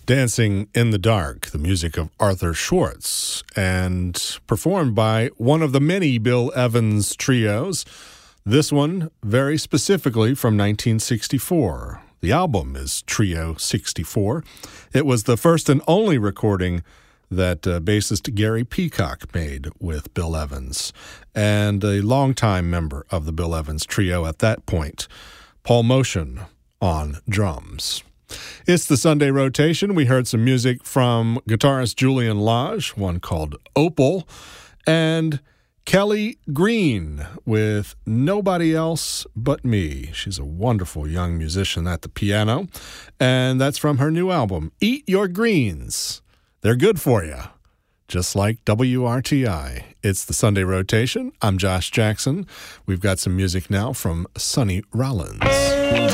Dancing in the Dark, the music of Arthur Schwartz, and performed by one of the many Bill Evans trios. This one very specifically from 1964. The album is Trio 64. It was the first and only recording that bassist Gary Peacock made with Bill Evans, and a longtime member of the Bill Evans trio at that point, Paul Motian on drums. It's the Sunday rotation. We heard some music from guitarist Julian Lage, one called Opal, and Kelly Green with Nobody Else But Me. She's a wonderful young musician at the piano, and that's from her new album, Eat Your Greens. They're good for you, just like WRTI. It's the Sunday rotation. I'm Josh Jackson. We've got some music now from Sonny Rollins.